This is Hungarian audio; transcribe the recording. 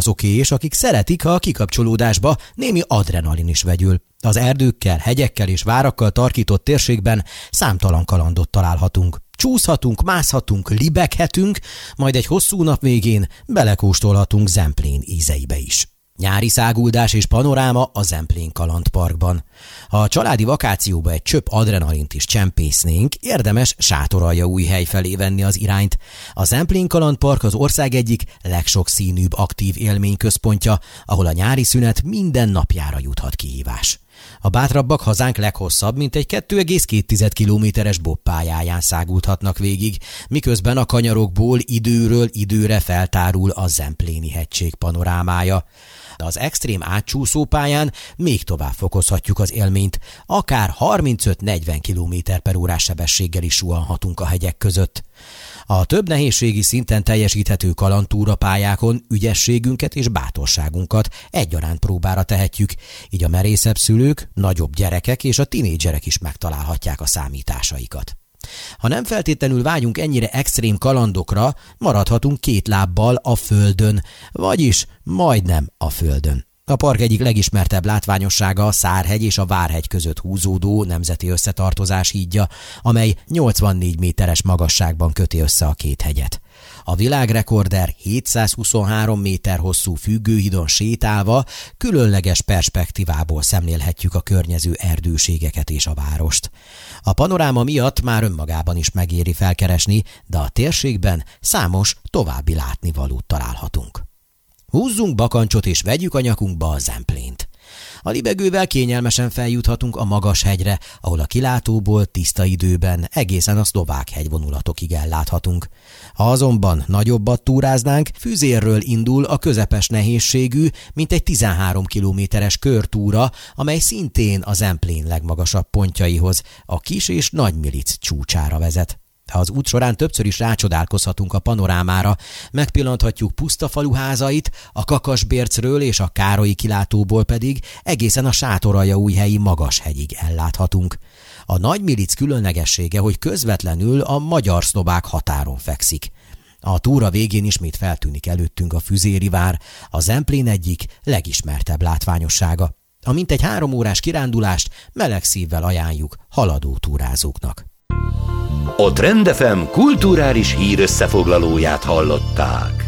azoké is, akik szeretik, ha a kikapcsolódásba némi adrenalin is vegyül. Az erdőkkel, hegyekkel és várakkal tarkított térségben számtalan kalandot találhatunk. Csúszhatunk, mászhatunk, libeghetünk, majd egy hosszú nap végén belekóstolhatunk Zemplén ízeibe is. Nyári száguldás és panoráma a Zemplén kalandparkban. Ha a családi vakációba egy csöpp adrenalint is csempésznénk, érdemes Sátoraljaújhely felé venni az irányt. A Zemplén kalandpark az ország egyik legsokszínűbb aktív élményközpontja, ahol a nyári szünet minden napjára juthat kihívás. A bátrabbak hazánk leghosszabb, mintegy 2,2 kilométeres bobpályáján száguldhatnak végig, miközben a kanyarokból időről időre feltárul a Zempléni hegység panorámája. Az extrém átcsúszó pályán még tovább fokozhatjuk az élményt, akár 35-40 km/h sebességgel is suhanhatunk a hegyek között. A több nehézségi szinten teljesíthető kalandtúrapályákon ügyességünket és bátorságunkat egyaránt próbára tehetjük, így a merészebb szülők, nagyobb gyerekek és a tinédzserek is megtalálhatják a számításaikat. Ha nem feltétlenül vágyunk ennyire extrém kalandokra, maradhatunk két lábbal a földön, vagyis majdnem a földön. A park egyik legismertebb látványossága a Szárhegy és a Várhegy között húzódó nemzeti összetartozás hídja, amely 84 méteres magasságban köti össze a két hegyet. A világrekorder 723 méter hosszú függőhídon sétálva különleges perspektívából szemlélhetjük a környező erdőségeket és a várost. A panoráma miatt már önmagában is megéri felkeresni, de a térségben számos további látnivalót találhatunk. Húzzunk bakancsot és vegyük a nyakunkba a Zemplént. A libegővel kényelmesen feljuthatunk a magas hegyre, ahol a kilátóból tiszta időben egészen a szlovák hegyvonulatokig elláthatunk. Ha azonban nagyobbat túráznánk, Füzérről indul a közepes nehézségű, mintegy 13 kilométeres körtúra, amely szintén a Zemplén legmagasabb pontjaihoz, a Kis- és Nagymilic csúcsára vezet. Az út során többször is rácsodálkozhatunk a panorámára, megpillanthatjuk puszta faluházait, a Kakasbércről és a Károlyi kilátóból pedig egészen a Sátoraljaújhelyi Magashegyig elláthatunk. A Nagymilic különlegessége, hogy közvetlenül a magyar-szlovák határon fekszik. A túra végén ismét feltűnik előttünk a Füzéri vár, a Zemplén egyik legismertebb látványossága. A mintegy 3 órás kirándulást meleg szívvel ajánljuk haladó túrázóknak. A Trend FM kulturális hírösszefoglalóját hallották.